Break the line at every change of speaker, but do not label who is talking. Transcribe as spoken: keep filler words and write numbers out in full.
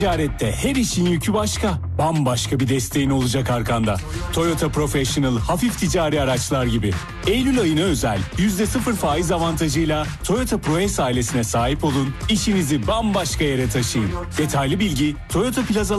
Ticarette her işin yükü başka. Bambaşka bir desteğin olacak arkanda. Toyota Professional hafif ticari araçlar gibi. Eylül ayına özel yüzde sıfır faiz avantajıyla Toyota ProAce ailesine sahip olun. İşinizi bambaşka yere taşıyın. Detaylı bilgi Toyota Plaza